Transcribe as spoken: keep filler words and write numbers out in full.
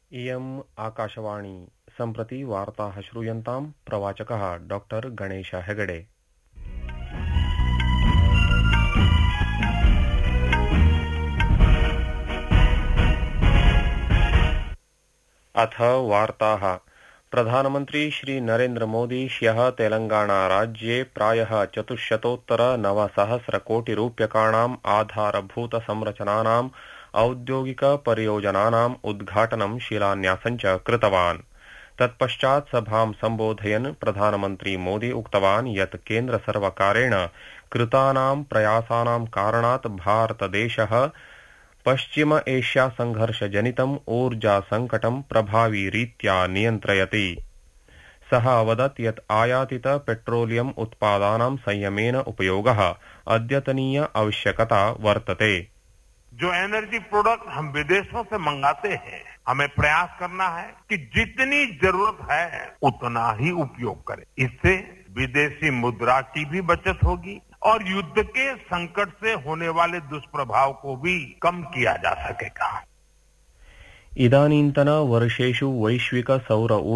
इयम् आकाशवाणी सम्प्रति वार्ताः श्रूयन्ताम् प्रवाचकः डॉक्टर गणेश हेगडे। अथ वार्ताः। प्रधानमन्त्री श्री नरेन्द्र मोदी ह्यः तेलंगाना राज्ये प्रायः चतुश्शतोत्तर नवसहस्र कोटि रूप्यकाणाम् आधारभूत संरचनानाम् औद्योगिक परियोजनानाम् उद्घाटनं शिलान्यासं च कृतवान्। तत्पश्चात् सभां सम्बोधयन् प्रधानमन्त्री मोदी उक्तवान् यत् केन्द्र सर्वकारेण कृतानां प्रयासानां कारणात् भारतदेशः पश्चिम एशिया संघर्षजनितम् ऊर्जा संकटं प्रभावी रीत्या नियन्त्रयति। सः अवदत् यत् आयातित पेट्रोलियम उत्पादानां संयमेन उपयोगः अद्यतनीय आवश्यकता वर्तते। जो एनर्जी प्रोडक्ट हम विदेशों से मंगाते हैं, हमें प्रयास करना है कि जितनी जरूरत है उतना ही उपयोग करें। इससे विदेशी मुद्रा की भी बचत होगी और युद्ध के संकट से होने वाले दुष्प्रभाव को भी कम किया जा सकेगा। इदानीन्तन वर्षेषु वैश्विक सौर